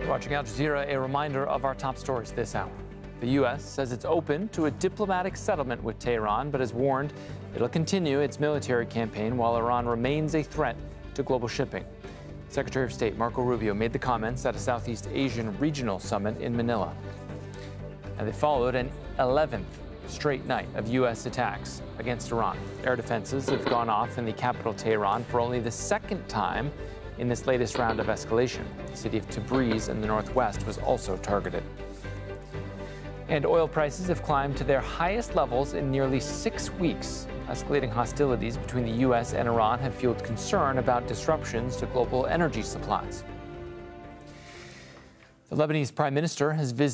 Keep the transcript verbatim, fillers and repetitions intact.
Watching Al Jazeera, a reminder of our top stories this hour. The U S says it's open to a diplomatic settlement with Tehran, but has warned it'll continue its military campaign while Iran remains a threat to global shipping. Secretary of State Marco Rubio made the comments at a Southeast Asian regional summit in Manila. And they followed an eleventh straight night of U S attacks against Iran. Air defenses have gone off in the capital, Tehran, for only the second time in this latest round of escalation. The city of Tabriz in the northwest was also targeted. And oil prices have climbed to their highest levels in nearly six weeks. Escalating hostilities between the U S and Iran have fueled concern about disruptions to global energy supplies. The Lebanese prime minister has visited